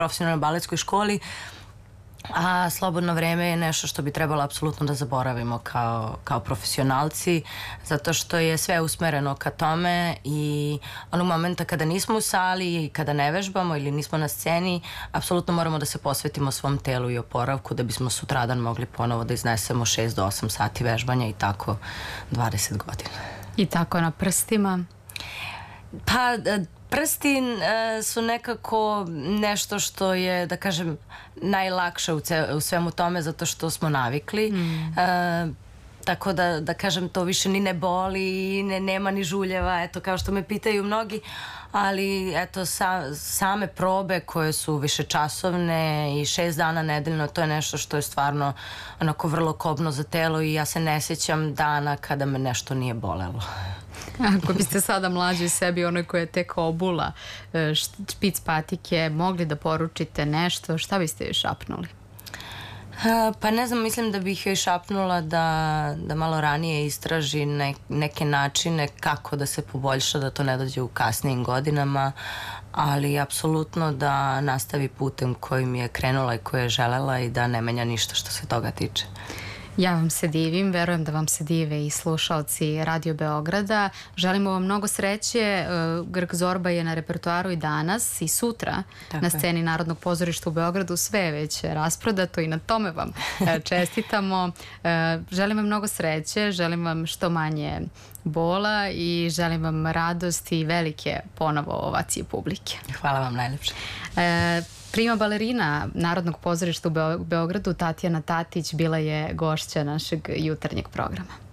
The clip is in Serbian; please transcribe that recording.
profesionalnoj baletskoj školi, a slobodno vreme je nešto što bi trebalo apsolutno da zaboravimo kao profesionalci, zato što je sve usmereno ka tome i onog momenta kada nismo u sali i kada ne vežbamo ili nismo na sceni, apsolutno moramo da se posvetimo svom telu i oporavku da bismo sutradan mogli ponovo da iznesemo 6 do 8 sati vežbanja i tako 20 godina. I tako na prstima? Pa, prsti su nekako nešto što je, da kažem, najlakše u svemu tome zato što smo navikli. Tako da kažem, to više ni ne boli i nema ni žuljeva, eto, kao što me pitaju mnogi, ali eto, same probe koje su višečasovne i 6 dana nedeljno, to je nešto što je stvarno onako vrlo kobno za telo i ja se ne sjećam dana kada me nešto nije bolelo. Ako biste sada mlađi sebi, onoj koja je tek obula špic patike, mogli da poručite nešto, šta biste joj šapnuli? Pa ne znam, mislim da bih joj šapnula da malo ranije istraži neke načine kako da se poboljša, da to ne dođe u kasnijim godinama, ali apsolutno da nastavi putem kojim je krenula i koji je želela i da ne menja ništa što se toga tiče. Ja vam se divim, verujem da vam se dive i slušaoci Radio Beograda. Želimo vam mnogo sreće. Grk Zorba je na repertoaru i danas i sutra na sceni Narodnog pozorišta u Beogradu. Sve je već rasprodato i na tome vam čestitamo. Želim vam mnogo sreće, želim vam što manje bola i želim vam radost i velike ponovo ovacije publike. Hvala vam najlepše. Prima balerina Narodnog pozorišta u Beogradu, Tatjana Tatić, bila je gošća našeg jutarnjeg programa.